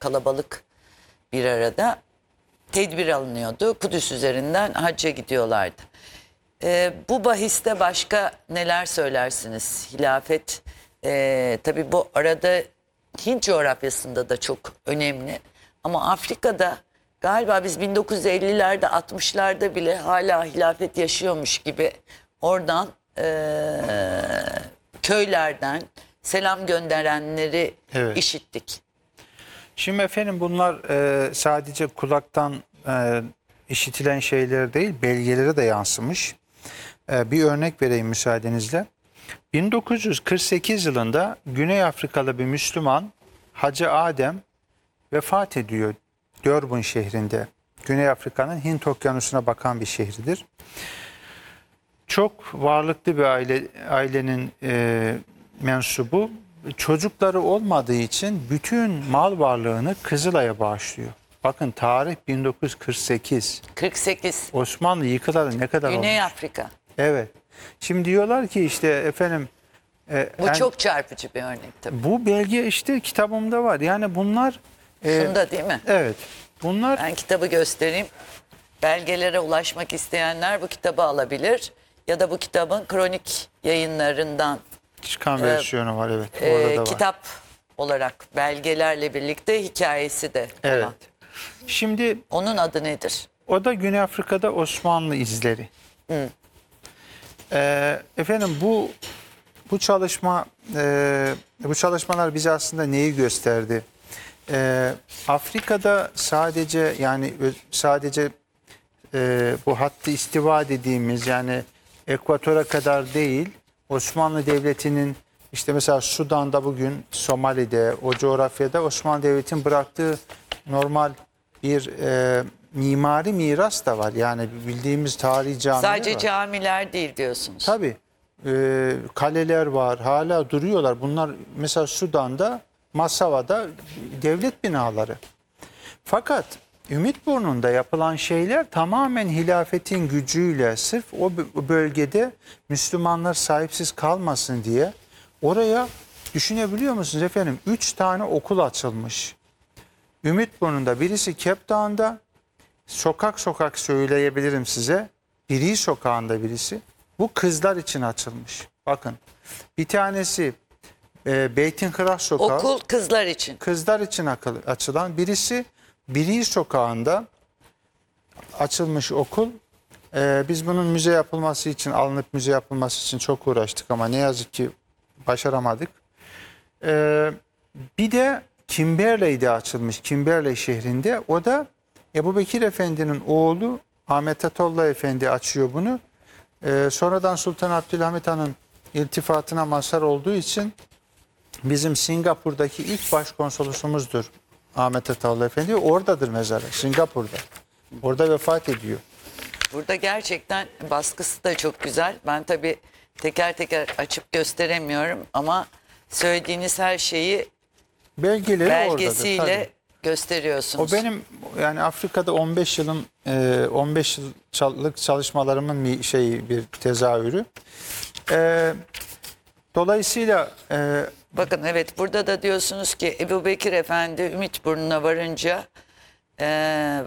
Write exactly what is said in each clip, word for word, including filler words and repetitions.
kalabalık bir arada tedbir alınıyordu. Kudüs üzerinden hacca gidiyorlardı. Ee, bu bahiste başka neler söylersiniz? Hilafet e, tabii bu arada Hint coğrafyasında da çok önemli. Ama Afrika'da galiba biz bin dokuz yüz ellilerde altmışlarda bile hala hilafet yaşıyormuş gibi oradan e, köylerden selam gönderenleri Evet. işittik. Şimdi efendim bunlar e, sadece kulaktan e, işitilen şeyler değil, belgelere de yansımış. E, bir örnek vereyim müsaadenizle. bin dokuz yüz kırk sekiz yılında Güney Afrikalı bir Müslüman Hacı Adem vefat ediyor Durban şehrinde. Güney Afrika'nın Hint Okyanusu'na bakan bir şehridir. Çok varlıklı bir aile ailenin e, mensubu. Çocukları olmadığı için bütün mal varlığını Kızılay'a bağışlıyor. Bakın tarih bin dokuz yüz kırk sekiz. kırk sekiz. Osmanlı yıkılalı ne kadar Güney olmuş? Afrika. Evet. Şimdi diyorlar ki işte efendim e, Bu en- çok çarpıcı bir örnek tabii. bu belge işte kitabımda var. Yani bunlar e, Şunda değil mi? evet. Bunlar Ben kitabı göstereyim. Belgelere ulaşmak isteyenler bu kitabı alabilir. Ya da bu kitabın kronik yayınlarından çıkan versiyonu var, evet. e, Orada da var. kitap olarak belgelerle birlikte hikayesi de Evet. olan. Şimdi Onun adı nedir? o da Güney Afrika'da Osmanlı izleri. Ee, efendim bu bu çalışma e, bu çalışmalar bize aslında neyi gösterdi? Ee, Afrika'da sadece yani ö- sadece e, bu hattı istiva dediğimiz yani ekvatora kadar değil, Osmanlı Devleti'nin işte mesela Sudan'da bugün, Somali'de, o coğrafyada Osmanlı Devleti'nin bıraktığı normal bir e, mimari miras da var. Yani bildiğimiz tarihi camiler Sadece var. camiler değil diyorsunuz. Tabii. E, kaleler var. Hala duruyorlar. Bunlar mesela Sudan'da, Masava'da devlet binaları. Fakat Ümitburnu'nda yapılan şeyler tamamen hilafetin gücüyle sırf o bö- bölgede Müslümanlar sahipsiz kalmasın diye oraya düşünebiliyor musunuz efendim? Üç tane okul açılmış. Ümitburnu'nda, birisi Cape Town'da, sokak sokak söyleyebilirim size. Biri sokağında birisi. Bu kızlar için açılmış. Bakın bir tanesi e, Beytinkırat sokağı. Okul kızlar için. Kızlar için akıl- açılan, birisi Biri sokağında açılmış okul. Ee, biz bunun müze yapılması için, alınıp müze yapılması için çok uğraştık ama ne yazık ki başaramadık. Ee, bir de Kimberley'de açılmış, Kimberley şehrinde. O da Ebubekir Efendi'nin oğlu Ahmet Atollah Efendi açıyor bunu. Ee, sonradan Sultan Abdülhamit Han'ın iltifatına mazhar olduğu için bizim Singapur'daki ilk başkonsolosumuzdur Ahmet Atollah Efendi. Oradadır mezarı, Singapur'da. Orada vefat ediyor. Burada gerçekten baskısı da çok güzel. Ben tabii teker teker açıp gösteremiyorum ama söylediğiniz her şeyi Belgeleri belgesiyle oradadır. Tabii. gösteriyorsunuz. O benim yani Afrika'da on beş yılın e, on beş yıllık çalışmalarımın bir şeyi, bir tezahürü. E, dolayısıyla e, Bakın evet burada da diyorsunuz ki Ebubekir Efendi Ümitburnu'na varınca eee,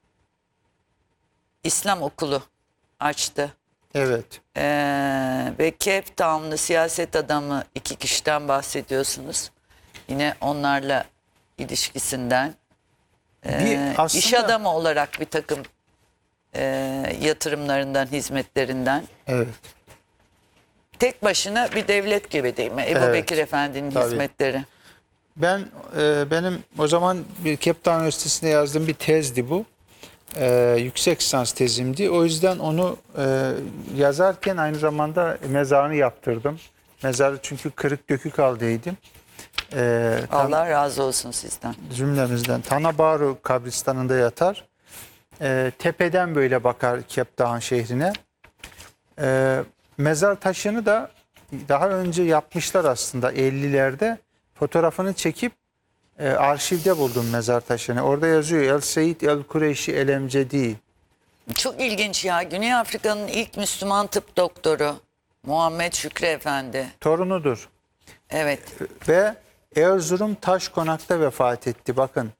İslam okulu açtı. evet. Eee, ve Cape Town'lu siyaset adamı iki kişiden bahsediyorsunuz. Yine onlarla ilişkisinden. Bir Eee, aslında iş adamı olarak bir takım eee, yatırımlarından, hizmetlerinden. evet. Tek başına bir devlet gibi değil mi? Ebubekir Evet, Efendi'nin tabii. hizmetleri. Ben e, benim o zaman bir Cape Town Üniversitesi'nde yazdığım bir tezdi bu. E, yüksek lisans tezimdi. O yüzden onu e, yazarken aynı zamanda mezarını yaptırdım. Mezarı çünkü kırık dökük haldeydim. E, tam Allah razı olsun sizden. cümlemizden Tanabaru kabristanında yatar. E, tepeden böyle bakar Cape Town şehrine. E, mezar taşını da daha önce yapmışlar aslında ellilerde. Fotoğrafını çekip e, arşivde buldum mezar taşını. Orada yazıyor El Seyyid El Kureyşi El Emcedi. Çok ilginç ya. Güney Afrika'nın ilk Müslüman tıp doktoru Muhammed Şükrü Efendi. Torunudur. Evet. Ve Erzurum Taşkonak'ta vefat etti. Bakın